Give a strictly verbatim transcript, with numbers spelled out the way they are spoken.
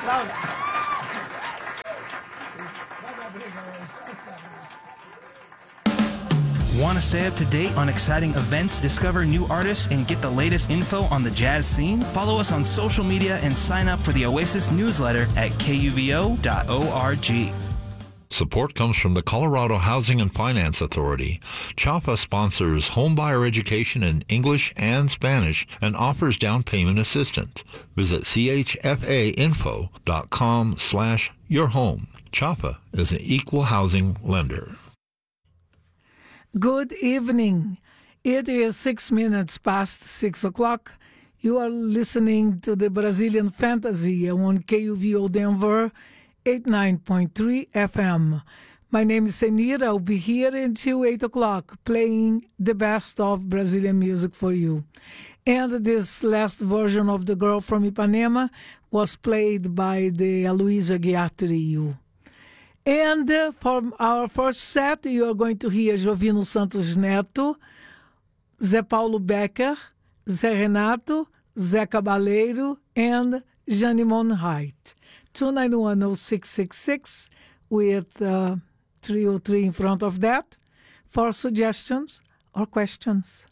Want to stay up to date on exciting events, discover new artists, and get the latest info on the jazz scene? Follow us on social media and sign up for the Oasis newsletter at K U V O dot org. Support comes from the Colorado Housing and Finance Authority. CHAPA sponsors homebuyer education in English and Spanish and offers down payment assistance. Visit C H F A info dot com slash your home. CHAPA is an equal housing lender. Good evening. It is six minutes past six o'clock. You are listening to the Brazilian Fantasy on K U V O Denver eighty-nine point three F M. My name is Senira. I'll be here until eight o'clock playing the best of Brazilian music for you. And this last version of The Girl from Ipanema was played by the Aloysio Aguiar Trio. And uh, for our first set, you are going to hear Jovino Santos Neto, Zé Paulo Becker, Zé Renato, Zé Cabaleiro, and Jani Monheit. two nine one oh six six six with uh, three oh three in front of that for suggestions or questions.